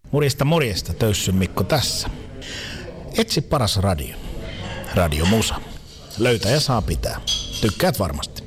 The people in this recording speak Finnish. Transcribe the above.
Morjesta, Töyssyn Mikko tässä. Etsi paras radio. Radio Musa. Löytää ja saa pitää. Tykkäät varmasti.